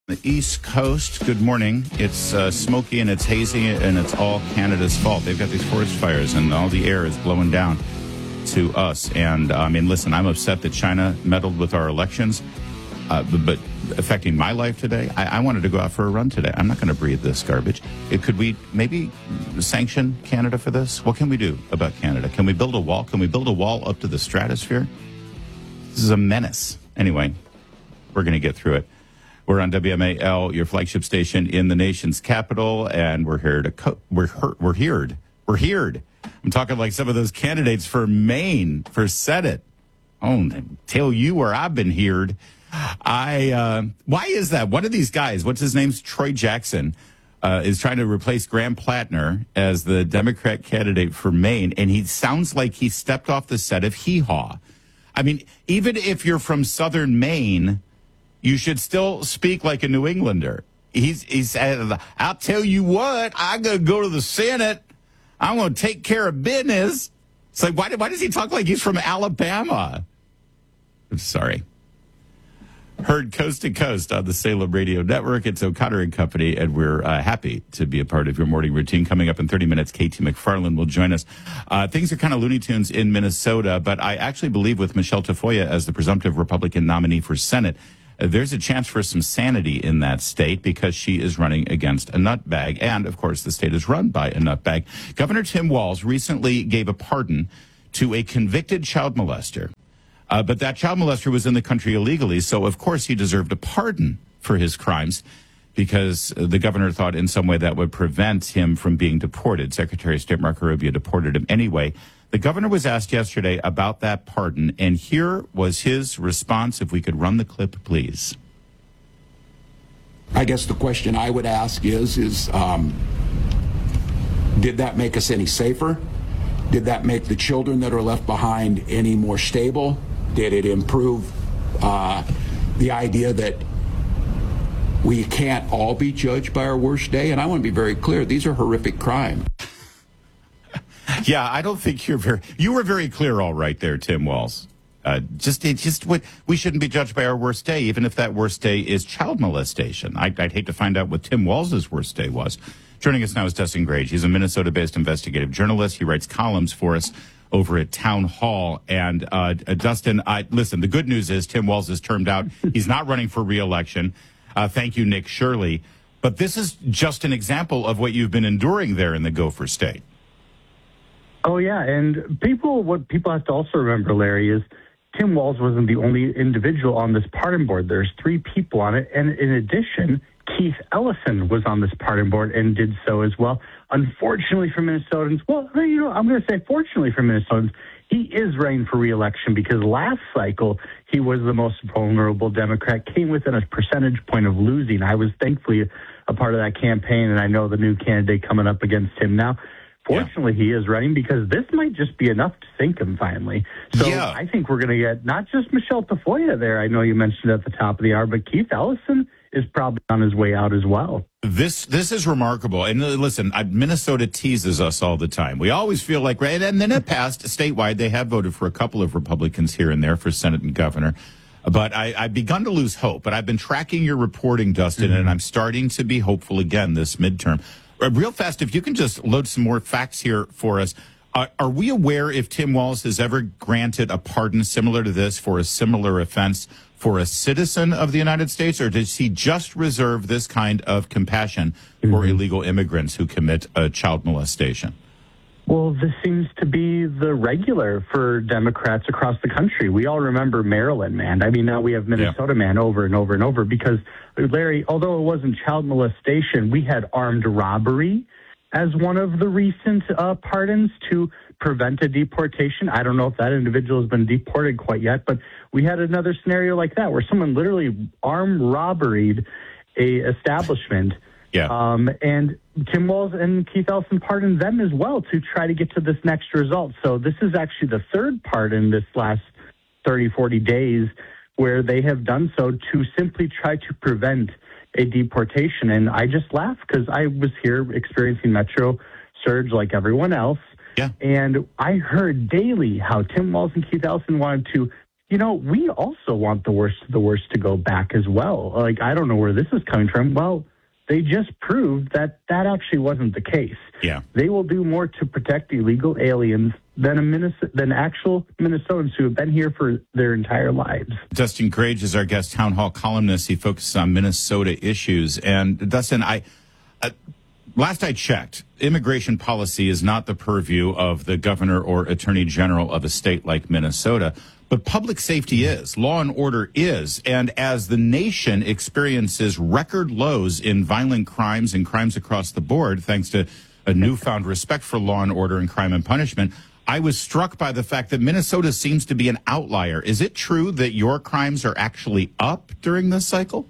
The East Coast, good morning. It's smoky and it's hazy and it's all Canada's fault. They've got these forest fires and all the air is blowing down to us. And listen, I'm upset that China meddled with our elections, but affecting my life today. I wanted to go out for a run today. I'm not going to breathe this garbage. Could we maybe sanction Canada for this? What can we do about Canada? Can we build a wall? Can we build a wall up to the stratosphere? This is a menace. Anyway, we're going to get through it. We're on WMAL, your flagship station in the nation's capital, and we're here to we're here. I'm talking like some of those candidates for Maine for Senate. Oh, tell you where I've been heard. Why is that? One of these guys, what's his name? Troy Jackson, is trying to replace Graham Plattner as the Democrat candidate for Maine, and he sounds like he stepped off the set of Hee Haw. I mean, even if you're from southern Maine, you should still speak like a New Englander. He said, I'll tell you what, I'm going to go to the Senate. I'm going to take care of business. It's like, why does he talk like he's from Alabama? I'm sorry. Heard coast to coast on the Salem Radio Network. It's O'Connor and Company, and we're happy to be a part of your morning routine. Coming up in 30 minutes, KT McFarland will join us. Things are kind of Looney Tunes in Minnesota, but I actually believe with Michelle Tafoya as the presumptive Republican nominee for Senate, there's a chance for some sanity in that state because she is running against a nutbag. And, of course, the state is run by a nutbag. Governor Tim Walz recently gave a pardon to a convicted child molester. But that child molester was in the country illegally, so, of course, he deserved a pardon for his crimes because the governor thought in some way that would prevent him from being deported. Secretary of State Marco Rubio deported him anyway. The governor was asked yesterday about that pardon, and here was his response. If we could run the clip, please. I guess the question I would ask is did that make us any safer? Did that make the children that are left behind any more stable? Did it improve the idea that we can't all be judged by our worst day? And I want to be very clear, these are horrific crimes. Yeah, I don't think you were very clear all right there, Tim Walz. We shouldn't be judged by our worst day, even if that worst day is child molestation. I'd hate to find out what Tim Walz's worst day was. Joining us now is Dustin Grage. He's a Minnesota-based investigative journalist. He writes columns for us over at Town Hall. And Dustin, listen, the good news is Tim Walz is termed out. He's not running for re-election. Thank you, Nick Shirley. But this is just an example of what you've been enduring there in the Gopher State. Oh, yeah. And what people have to also remember, Larry, is Tim Walz wasn't the only individual on this pardon board. There's 3 people on it. And in addition, Keith Ellison was on this pardon board and did so as well. Unfortunately for Minnesotans, I'm going to say fortunately for Minnesotans, he is running for re-election because last cycle he was the most vulnerable Democrat, came within a percentage point of losing. I was thankfully a part of that campaign, and I know the new candidate coming up against him now. Fortunately, he is running because this might just be enough to sink him finally. So I think we're going to get not just Michelle Tafoya there. I know you mentioned at the top of the hour, but Keith Ellison is probably on his way out as well. This is remarkable. And listen, Minnesota teases us all the time. We always feel like, right? And then it passed statewide. They have voted for a couple of Republicans here and there for Senate and governor. But I've begun to lose hope. But I've been tracking your reporting, Dustin, and I'm starting to be hopeful again this midterm. Real fast, if you can just load some more facts here for us. Are we aware if Tim Walz has ever granted a pardon similar to this for a similar offense for a citizen of the United States, or does he just reserve this kind of compassion for illegal immigrants who commit a child molestation? Well, this seems to be the regular for Democrats across the country. We all remember Maryland man. I mean, now we have Minnesota man over and over and over because, Larry, although it wasn't child molestation, we had armed robbery as one of the recent pardons to prevent a deportation. I don't know if that individual has been deported quite yet, but we had another scenario like that where someone literally armed robberied a establishment. And Tim Walz and Keith Ellison pardoned them as well to try to get to this next result. So this is actually the third pardon this last 30, 40 days where they have done so to simply try to prevent a deportation. And I just laugh because I was here experiencing Metro surge like everyone else. And I heard daily how Tim Walz and Keith Ellison wanted to we also want the worst of the worst to go back as well. Like, I don't know where this is coming from. Well, they just proved that actually wasn't the case. Yeah. They will do more to protect illegal aliens than actual Minnesotans who have been here for their entire lives. Dustin Grage is our guest town hall columnist. He focuses on Minnesota issues. And Dustin, last I checked, immigration policy is not the purview of the governor or attorney general of a state like Minnesota. But public safety is, law and order is, and as the nation experiences record lows in violent crimes and crimes across the board, thanks to a newfound respect for law and order and crime and punishment, I was struck by the fact that Minnesota seems to be an outlier. Is it true that your crimes are actually up during this cycle?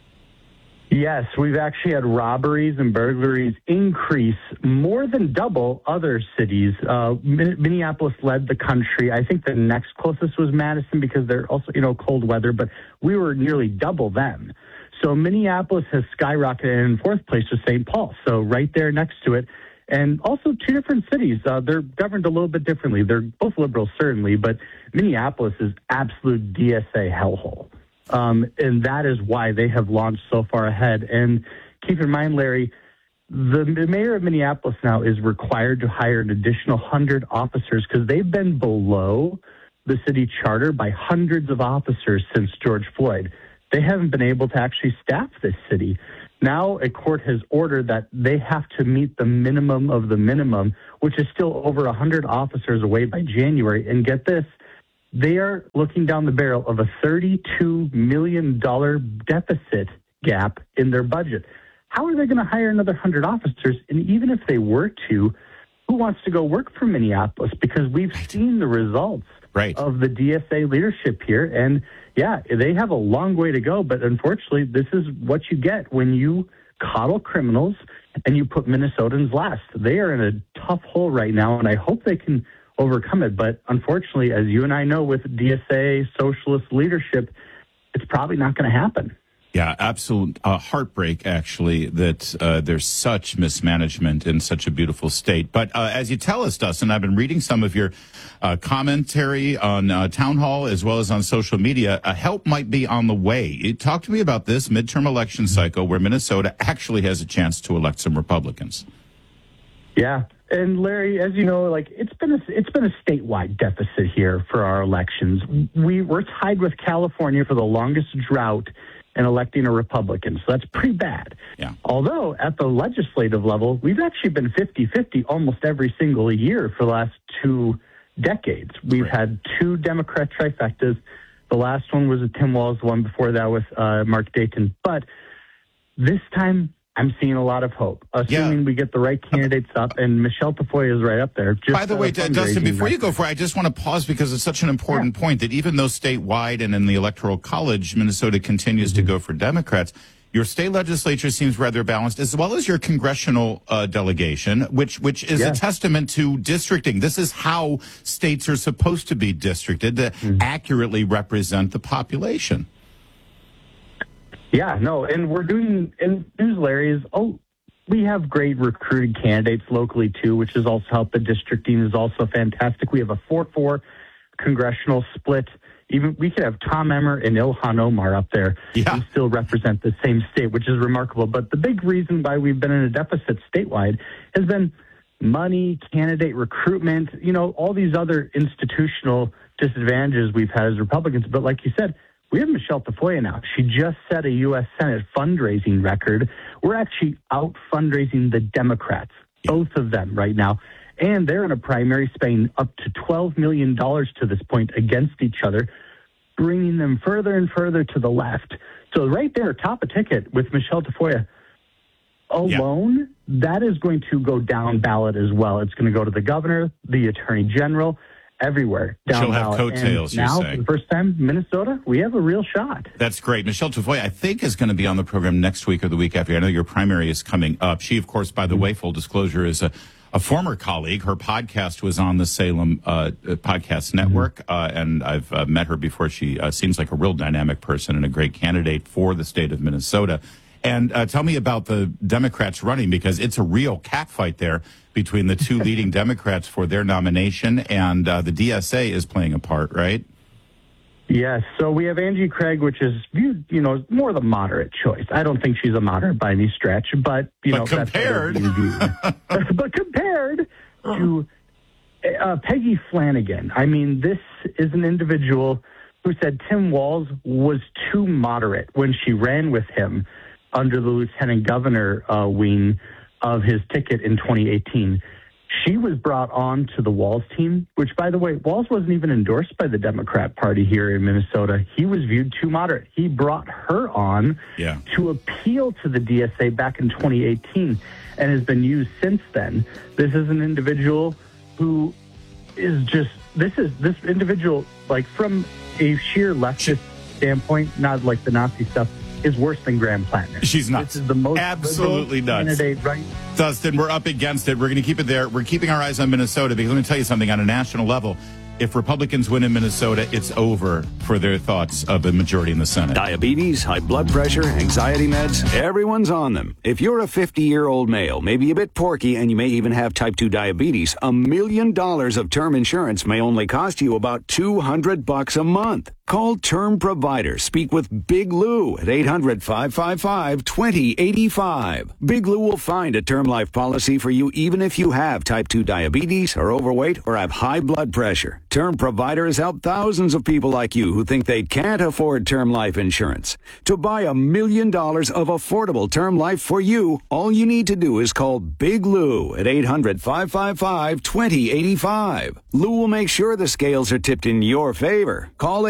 Yes, we've actually had robberies and burglaries increase more than double other cities. Minneapolis led the country. I think the next closest was Madison because they're also, cold weather, but we were nearly double them. So Minneapolis has skyrocketed, and in fourth place was St. Paul, so right there next to it. And also two different cities. They're governed a little bit differently. They're both liberal, certainly, but Minneapolis is absolute DSA hellhole. And that is why they have launched so far ahead. And keep in mind, Larry, the mayor of Minneapolis now is required to hire an additional 100 officers because they've been below the city charter by hundreds of officers since George Floyd. They haven't been able to actually staff this city. Now a court has ordered that they have to meet the minimum of the minimum, which is still over 100 officers away by January. And get this, they are looking down the barrel of a $32 million deficit gap in their budget. How are they going to hire another 100 officers? And even if they were to, who wants to go work for Minneapolis? Because we've seen the results of the DSA leadership here. And yeah, they have a long way to go. But unfortunately, this is what you get when you coddle criminals and you put Minnesotans last. They are in a tough hole right now, and I hope they can overcome it. But unfortunately, as you and I know, with DSA socialist leadership, it's probably not going to happen. Yeah, absolute heartbreak, actually, that there's such mismanagement in such a beautiful state. But as you tell us, Dustin, I've been reading some of your commentary on Town Hall as well as on social media. Help might be on the way. Talk to me about this midterm election cycle where Minnesota actually has a chance to elect some Republicans. Yeah. And Larry, as you know, it's been a statewide deficit here for our elections. We're tied with California for the longest drought in electing a Republican, so that's pretty bad. Yeah. Although at the legislative level, we've actually been 50-50 almost every single year for the last 2 decades. We've had 2 Democrat trifectas. The last one was with Tim Walz, the one before that with Mark Dayton. But this time, I'm seeing a lot of hope, assuming we get the right candidates up, and Michelle Tafoya is right up there. By the way, Dustin, before you go for it, I just want to pause because it's such an important point that even though statewide and in the Electoral College, Minnesota continues to go for Democrats, your state legislature seems rather balanced, as well as your congressional delegation, which is a testament to districting. This is how states are supposed to be districted to accurately represent the population. Yeah, no, and we're doing, and news, Larry, is, we have great recruited candidates locally, too, which has also helped. The districting is also fantastic. We have a 4-4 congressional split. Even we could have Tom Emmer and Ilhan Omar up there and still represent the same state, which is remarkable. But the big reason why we've been in a deficit statewide has been money, candidate recruitment, all these other institutional disadvantages we've had as Republicans. But like you said, we have Michelle Tafoya now. She just set a U.S. Senate fundraising record. We're actually out fundraising the Democrats, both of them right now. And they're in a primary spending up to $12 million to this point against each other, bringing them further and further to the left. So right there, top of ticket with Michelle Tafoya alone, that is going to go down ballot as well. It's going to go to the governor, the attorney general, everywhere. She'll have coattails, you now, say. for the first time, Minnesota, we have a real shot. That's great. Michelle Tafoya, I think, is going to be on the program next week or the week after. I know your primary is coming up. She, of course, by the way, full disclosure, is a former colleague. Her podcast was on the Salem Podcast Network, and I've met her before. She seems like a real dynamic person and a great candidate for the state of Minnesota. And tell me about the Democrats running, because it's a real catfight there between the 2 leading Democrats for their nomination, and the DSA is playing a part, right? Yes. So we have Angie Craig, which is viewed, more the moderate choice. I don't think she's a moderate by any stretch, but compared, but compared to Peggy Flanagan, I mean, this is an individual who said Tim Walz was too moderate when she ran with him under the lieutenant governor wing of his ticket in 2018. She was brought on to the Walz team, which, by the way, Walz wasn't even endorsed by the Democrat Party here in Minnesota. He was viewed too moderate. He brought her on to appeal to the DSA back in 2018 and has been used since then. This is an individual who is just, this individual, like from a sheer leftist standpoint, not like the Nazi stuff, is worse than Graham Plattner. She's nuts. This is the most absolutely nuts. Candidate, right? Dustin, we're up against it. We're going to keep it there. We're keeping our eyes on Minnesota because let me tell you something on a national level. If Republicans win in Minnesota, it's over for their thoughts of a majority in the Senate. Diabetes, high blood pressure, anxiety meds, everyone's on them. If you're a 50-year-old male, maybe a bit porky, and you may even have type 2 diabetes, $1 million of term insurance may only cost you about $200 a month. Call Term Provider. Speak with Big Lou at 800-555-2085. Big Lou will find a term life policy for you even if you have type 2 diabetes, are overweight, or have high blood pressure. Term Provider has helped thousands of people like you who think they can't afford term life insurance. To buy $1 million of affordable term life for you, all you need to do is call Big Lou at 800-555-2085. Lou will make sure the scales are tipped in your favor. Call